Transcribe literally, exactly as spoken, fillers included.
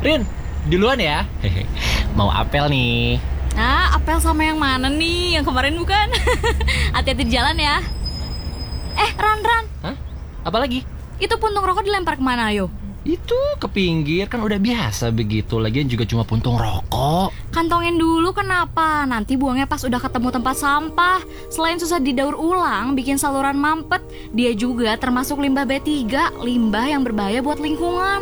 Rin, duluan ya. Hehe. Mau apel nih. Nah, apel sama yang mana nih? Yang kemarin bukan? Hati-hati di jalan ya. Eh, Ran, Ran. Hah? Apa lagi? Itu puntung rokok dilempar kemana, ayo? Itu ke pinggir, kan udah biasa begitu. Lagian juga cuma puntung rokok. Kantongin dulu kenapa? Nanti buangnya pas udah ketemu tempat sampah. Selain susah didaur ulang, bikin saluran mampet, dia juga termasuk limbah B tiga, limbah yang berbahaya buat lingkungan.